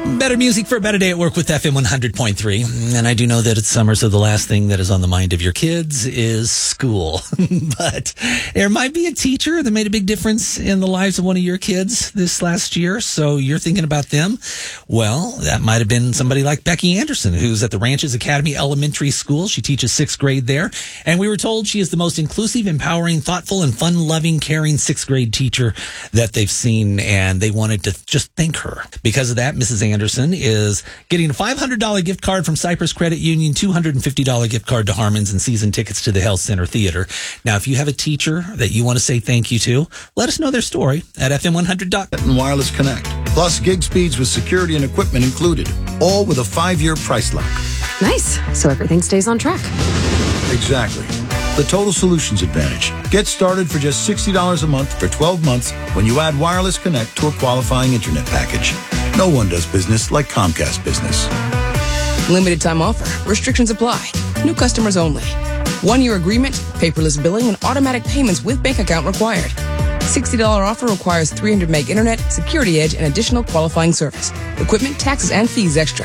Better music for a better day at work with FM 100.3. And I do know that it's summer, so the last thing that is on the mind of your kids is school. But there might be a teacher that made a big difference in the lives of one of your kids this last year, so you're thinking about them. Well, that might have been somebody like Becky Anderson, who's at the Ranches Academy Elementary School. She teaches 6th grade there. And we were told she is the most inclusive, empowering, thoughtful, and fun-loving, caring 6th grade teacher that they've seen. And they wanted to just thank her. Because of that, Mrs. Anderson is getting a $500 gift card from Cypress Credit Union, $250 gift card to Harmon's, and season tickets to the Health Center Theater. Now, if you have a teacher that you want to say thank you to, let us know their story at FM100.com. And Wireless Connect, plus gig speeds with security and equipment included, all with a 5-year price lock. Nice. So everything stays on track. Exactly. The Total Solutions Advantage. Get started for just $60 a month for 12 months when you add Wireless Connect to a qualifying internet package. No one does business like Comcast Business. Limited time offer. Restrictions apply. New customers only. 1-year agreement, paperless billing, and automatic payments with bank account required. $60 offer requires 300 meg internet, security edge, and additional qualifying service. Equipment, taxes, and fees extra.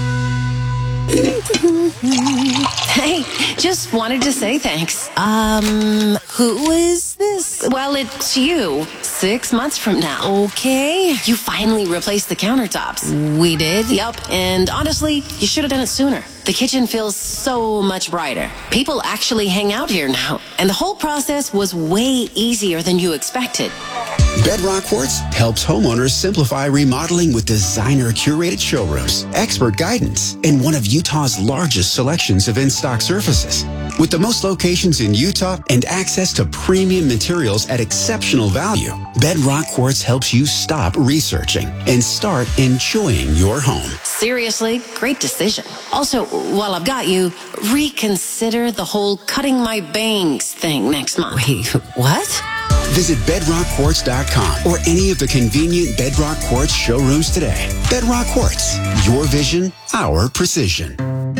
Hey, just wanted to say thanks. Who is this? Well, it's you. 6 months from now. Okay. You finally replaced the countertops. We did? Yup, and honestly, you should have done it sooner. The kitchen feels so much brighter. People actually hang out here now, and the whole process was way easier than you expected. Bedrock Quartz helps homeowners simplify remodeling with designer-curated showrooms, expert guidance, and one of Utah's largest selections of in-stock surfaces. With the most locations in Utah and access to premium materials at exceptional value, Bedrock Quartz helps you stop researching and start enjoying your home. Seriously, great decision. Also, while I've got you, reconsider the whole cutting my bangs thing next month. Wait, what? Visit BedrockQuartz.com or any of the convenient Bedrock Quartz showrooms today. Bedrock Quartz, your vision, our precision.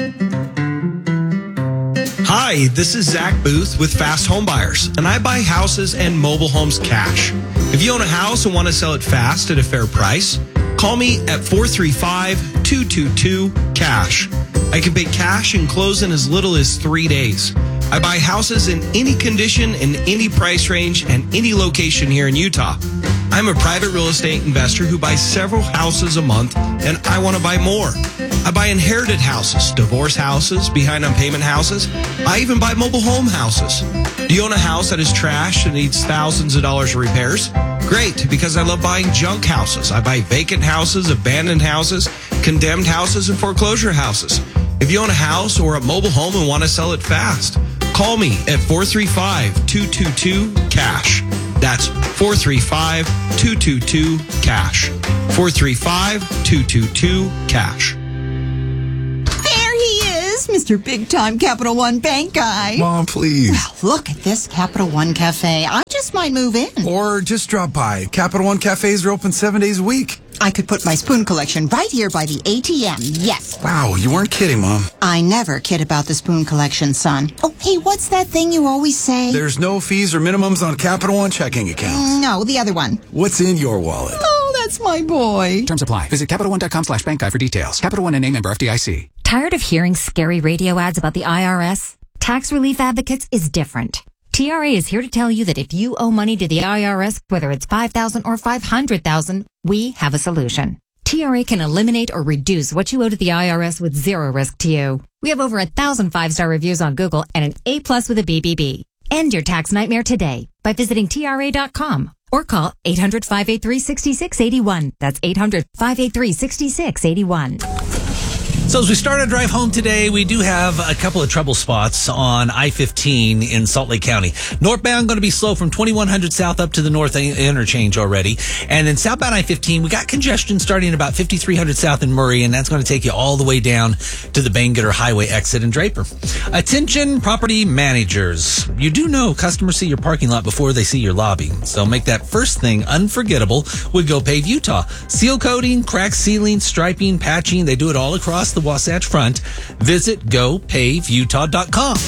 Hi, this is Zach Booth with Fast Home Buyers, and I buy houses and mobile homes cash. If you own a house and want to sell it fast at a fair price, call me at 435-222-CASH. I can pay cash and close in as little as 3 days. I buy houses in any condition, in any price range, and any location here in Utah. I'm a private real estate investor who buys several houses a month, and I want to buy more. I buy inherited houses, divorce houses, behind on payment houses. I even buy mobile home houses. Do you own a house that is trashed and needs thousands of dollars of repairs? Great, because I love buying junk houses. I buy vacant houses, abandoned houses, condemned houses, and foreclosure houses. If you own a house or a mobile home and want to sell it fast, call me at 435-222-CASH. That's 435-222-CASH. 435-222-CASH. There he is, Mr. Big Time Capital One Bank guy. Mom, please. Well, look at this Capital One Cafe. I just might move in. Or just drop by. Capital One Cafes are open 7 days a week. I could put my spoon collection right here by the ATM, yes. Wow, you weren't kidding, Mom. I never kid about the spoon collection, son. Oh, hey, what's that thing you always say? There's no fees or minimums on Capital One checking accounts. No, the other one. What's in your wallet? Oh, that's my boy. Terms apply. Visit CapitalOne.com/bankguy for details. Capital One and name member FDIC. Tired of hearing scary radio ads about the IRS? Tax Relief Advocates is different. TRA is here to tell you that if you owe money to the IRS, whether it's $5,000 or $500,000, we have a solution. TRA can eliminate or reduce what you owe to the IRS with zero risk to you. We have over 1,000 5-star reviews on Google and an A+ with a BBB. End your tax nightmare today by visiting TRA.com or call 800-583-6681. That's 800-583-6681. So as we start our drive home today, we do have a couple of trouble spots on I-15 in Salt Lake County. Northbound going to be slow from 2100 south up to the north interchange already. And then southbound I-15, we got congestion starting about 5300 south in Murray, and that's going to take you all the way down to the Bangerter Highway exit in Draper. Attention property managers. You do know customers see your parking lot before they see your lobby. So make that first thing unforgettable with GoPave Utah. Seal coating, crack sealing, striping, patching, they do it all across the Wasatch Front. Visit GoPaveUtah.com.